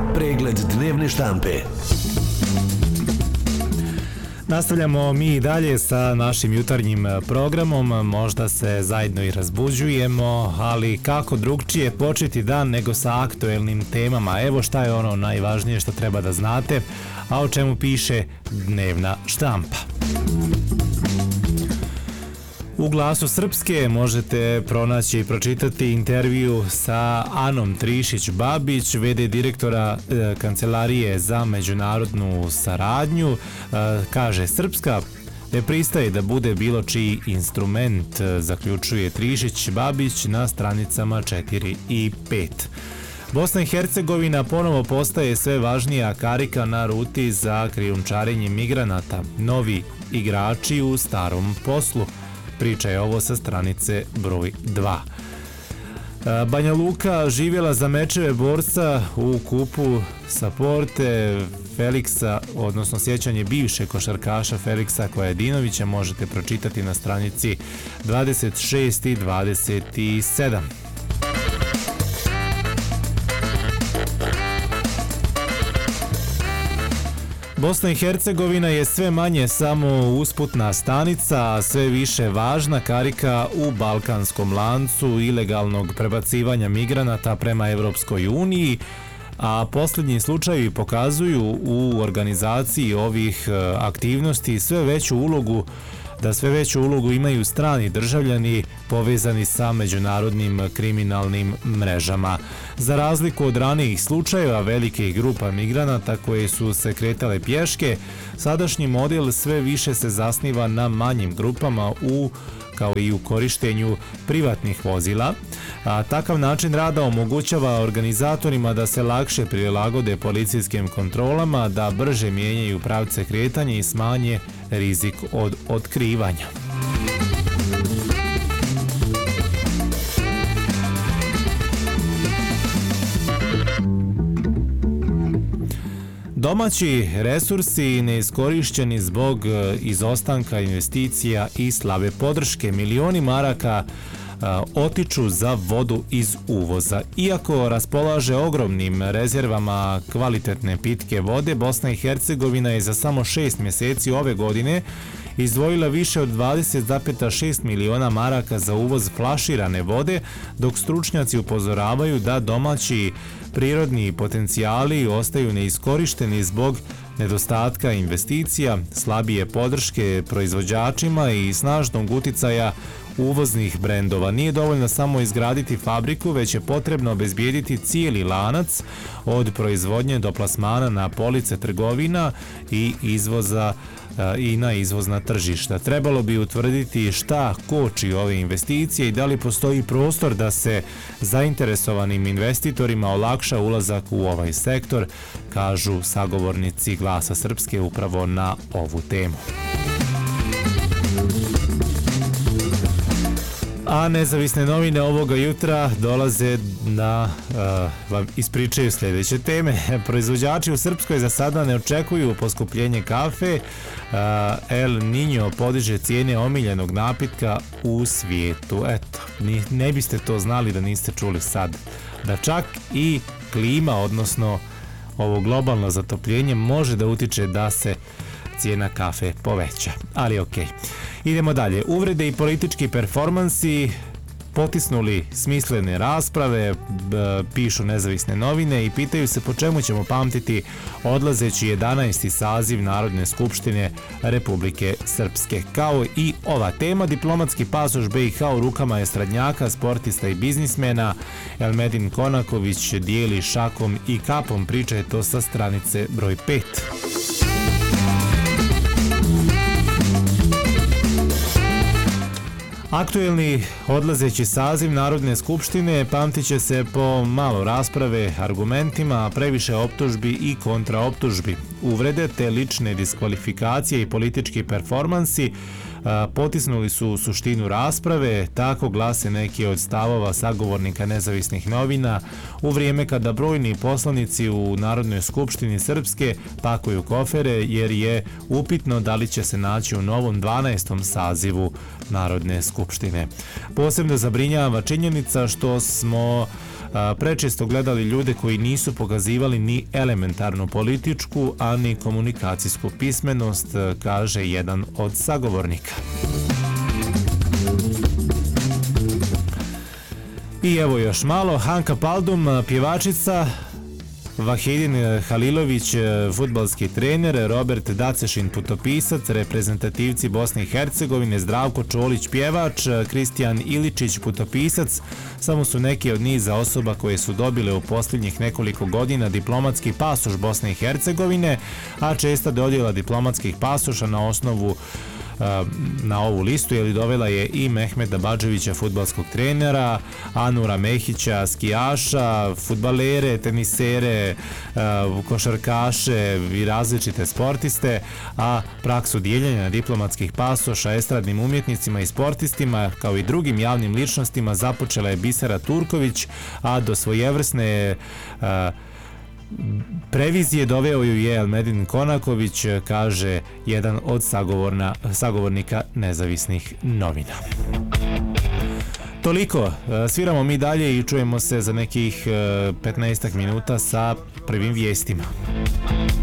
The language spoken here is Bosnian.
Pregled dnevne štampe. Nastavljamo mi i dalje sa našim jutarnjim programom, možda se zajedno i razbuđujemo, ali kako drugčije početi dan nego sa aktuelnim temama. Evo šta je ono najvažnije što treba da znate, a o čemu piše dnevna štampa. U Glasu Srpske možete pronaći i pročitati intervju sa Anom Trišić-Babić, v.d. direktora Kancelarije za međunarodnu saradnju. Kaže, Srpska ne pristaje da bude bilo čiji instrument, zaključuje Trišić-Babić na stranicama 4 i 5. Bosna i Hercegovina ponovo postaje sve važnija karika na ruti za krijumčarenje migranata. Novi igrači u starom poslu. Priča je ovo sa stranice broj 2. Banja Luka živjela za mečeve borca u kupu Saporte Feliksa, odnosno sjećanje bivše košarkaša Feliksa Kojadinovića možete pročitati na stranici 26 i 27. Bosna i Hercegovina je sve manje samo usputna stanica, a sve više važna karika u balkanskom lancu ilegalnog prebacivanja migranata prema Evropskoj uniji, a posljednji slučajevi pokazuju u organizaciji ovih aktivnosti sve veću ulogu imaju strani državljani povezani sa međunarodnim kriminalnim mrežama. Za razliku od ranijih slučajeva velikih grupa migranata koje su se kretale pješke, sadašnji model sve više se zasniva na manjim grupama kao i u korištenju privatnih vozila, a takav način rada omogućava organizatorima da se lakše prilagode policijskim kontrolama, da brže mijenjaju pravce kretanja i smanje rizik od otkrivanja. Domaći resursi neiskorišćeni zbog izostanka investicija i slabe podrške. Milioni maraka otiču za vodu iz uvoza. Iako raspolaže ogromnim rezervama kvalitetne pitke vode, Bosna i Hercegovina je za samo 6 mjeseci ove godine izdvojila više od 20,6 miliona maraka za uvoz flaširane vode, dok stručnjaci upozoravaju da domaći prirodni potencijali ostaju neiskorišteni zbog nedostatka investicija, slabije podrške proizvođačima i snažnog uticaja uvoznih brendova. Nije dovoljno samo izgraditi fabriku, već je potrebno obezbijediti cijeli lanac od proizvodnje do plasmana na police trgovina i izvoza i na izvozna tržišta. Trebalo bi utvrditi šta koči ove investicije i da li postoji prostor da se zainteresovanim investitorima olakša ulazak u ovaj sektor, kažu sagovornici Glasa Srpske upravo na ovu temu. A nezavisne novine ovoga jutra dolaze da vam ispričaju sljedeće teme. Proizvođači u Srpskoj za sada ne očekuju poskupljenje kafe. El Niño podiže cijene omiljenog napitka u svijetu. Eto, ne biste to znali da niste čuli sad. Da čak i klima, odnosno ovo globalno zatopljenje može da utiče da se cijena kafe poveća. Ali okej. Idemo dalje. Uvrede i politički performansi potisnuli smislene rasprave, pišu nezavisne novine i pitaju se po čemu ćemo pamtiti odlazeći 11. saziv Narodne skupštine Republike Srpske. Kao i ova tema, diplomatski pasoš BiH u rukama estradnjaka, sportista i biznismena. Elmedin Konaković dijeli šakom i kapom, priča je to sa stranice broj 5. Aktuelni odlazeći saziv Narodne skupštine pamtit će se po malo rasprave, argumentima, previše optužbi i kontraoptužbi. Uvrede te lične diskvalifikacije i politički performansi potisnuli su suštinu rasprave, tako glase neki od stavova sagovornika nezavisnih novina u vrijeme kada brojni poslanici u Narodnoj skupštini Srpske pakuju kofere jer je upitno da li će se naći u novom 12. sazivu Narodne skupštine. Posebno zabrinjava činjenica što smo prečesto gledali ljude koji nisu pokazivali ni elementarnu političku, a ni komunikacijsku pismenost, kaže jedan od sagovornika. I evo još malo, Hanka Paldum, pjevačica, Vahidin Halilović, fudbalski trener, Robert Dacešin, putopisac, reprezentativci Bosne i Hercegovine, Zdravko Čolić, pjevač, Kristijan Iličić, putopisac, samo su neki od niza osoba koje su dobile u posljednjih nekoliko godina diplomatski pasoš Bosne i Hercegovine, a česta dodjela diplomatskih pasoša na osnovu na ovu listu dovela je i Mehmeda Badževića, fudbalskog trenera, Anura Mehića, skijaša, fudbalere, tenisere, košarkaše i različite sportiste, a praksu dijeljenja diplomatskih pasoša estradnim umjetnicima i sportistima kao i drugim javnim ličnostima započela je Bisera Turković, a do svojevrsne previzije doveo ju je Elmedin Konaković, kaže jedan od sagovornika nezavisnih novina. Toliko, sviramo mi dalje i čujemo se za nekih 15 minuta sa prvim vijestima.